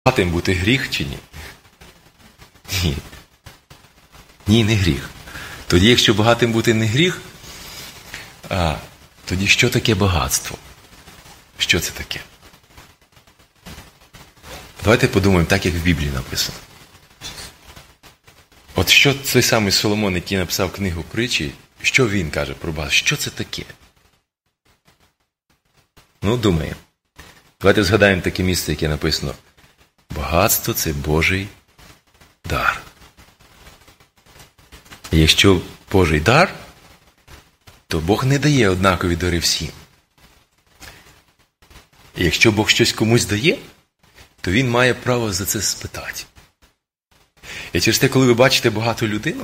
багатим бути гріх чи ні? Ні. Ні, не гріх. Тоді, якщо багатим бути не гріх, тоді що таке багатство? Що це таке? Давайте подумаємо так, як в Біблії написано. От що той самий Соломон, який написав книгу притчі, що він каже про багатство? Що це таке? Ну, думаємо. Давайте згадаємо таке місце, яке написано. Багатство – це Божий дар. І якщо Божий дар, то Бог не дає однакові дари всім. І якщо Бог щось комусь дає, то Він має право за це спитати. І через те, коли ви бачите багату людину,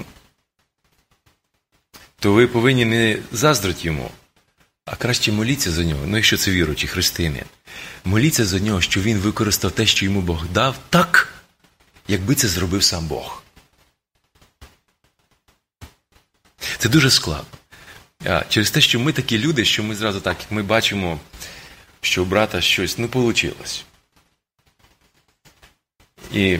то ви повинні не заздрити йому, а краще моліться за нього, ну якщо це віруючий християнин. Моліться за нього, що він використав те, що йому Бог дав, так, якби це зробив сам Бог. Це дуже складно. Через те, що ми такі люди, що ми зразу так, як ми бачимо, що у брата щось не вийшло. І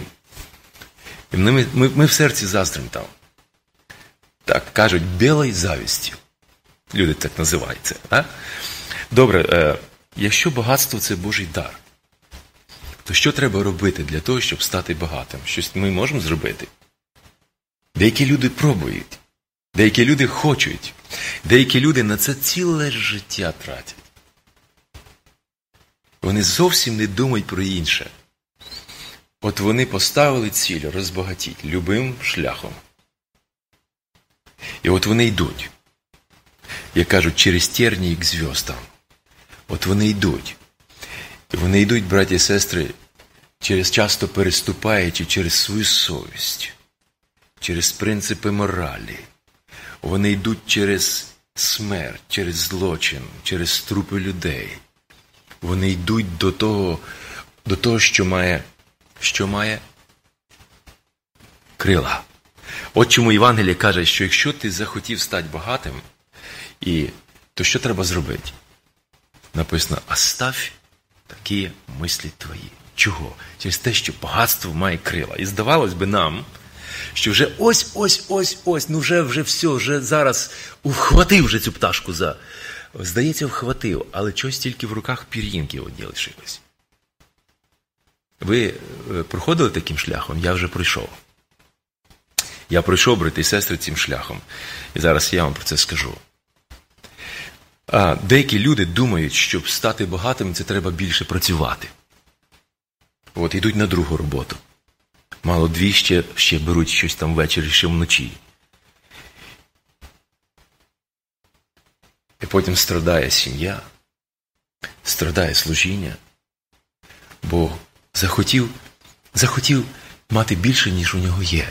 ми в серці заздримо там. Так, кажуть, білою завістю. Люди так називають це. А? Добре, якщо багатство – це Божий дар, то що треба робити для того, щоб стати багатим? Щось ми можемо зробити? Деякі люди пробують. Деякі люди хочуть. Деякі люди на це ціле життя тратять. Вони зовсім не думають про інше. От вони поставили ціль розбагатіти любим шляхом. І от вони йдуть. Як кажуть, через тернії к зв'яздам. От вони йдуть. І вони йдуть, браті і сестри, часто переступаючи через свою совість, через принципи моралі. Вони йдуть через смерть, через злочин, через трупи людей. Вони йдуть до того, що має крила. От чому Євангеліє каже, що якщо ти захотів стати багатим, то що треба зробити? Написано, оставь такі мислі твої. Чого? Через те, що багатство має крила. І здавалось би нам, що вже ось, ну вже все, вже зараз вхватив вже цю пташку здається, вхватив, але щось тільки в руках пір'їнки одні лишилось. Ви проходили таким шляхом? Я вже пройшов. Я пройшов, брати і сестри, цим шляхом. І зараз я вам про це скажу. Деякі люди думають, щоб стати багатим, це треба більше працювати. От йдуть на другу роботу. Мало дві ще беруть щось там ввечері, ще вночі. І потім страдає сім'я, страдає служіння, бо захотів мати більше, ніж у нього є.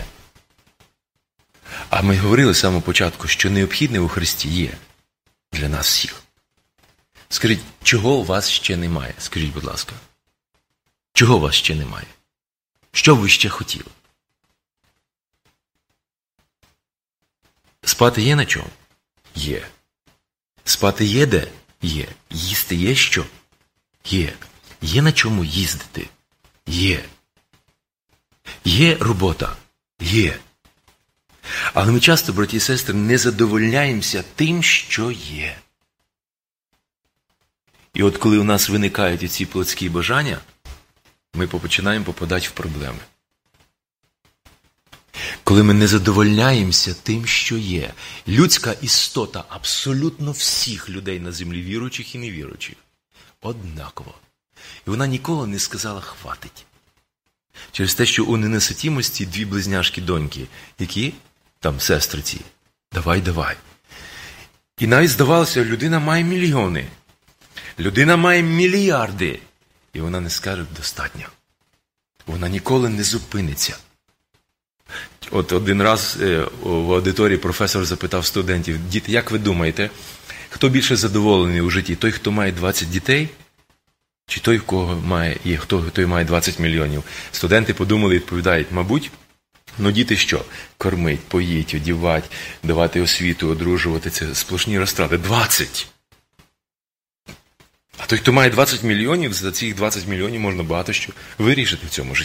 А ми говорили з самого початку, що необхідне у Христі є для нас всіх. Скажіть, чого у вас ще немає? Скажіть, будь ласка. Чого у вас ще немає? Що ви ще хотіли? Спати є на чому? Є. Спати є де? Є. Їсти є що? Є. Є на чому їздити? Є. Є робота? Є. Але ми часто, браті і сестри, не задовольняємося тим, що є. І от коли у нас виникають ці плотські бажання, ми починаємо попадати в проблеми. Коли ми не задовольняємося тим, що є. Людська істота абсолютно всіх людей на землі, віруючих і невіруючих, однаково. І вона ніколи не сказала «хватить». Через те, що у ненаситімості дві близняшки-доньки, які там сестриці, давай. І навіть здавалося, людина має мільйони, людина має мільярди, і вона не скаже «достатньо». Вона ніколи не зупиниться. От один раз в аудиторії професор запитав студентів: діти, як ви думаєте, хто більше задоволений у житті? Той, хто має 20 дітей? Чи той, хто має 20 мільйонів? Студенти подумали і відповідають: мабуть, діти що? Кормить, поїть, одівати, давати освіту, одружувати. Це сплошні розтрати. 20! А той, хто має 20 мільйонів, за цих 20 мільйонів можна багато що вирішити в цьому житті.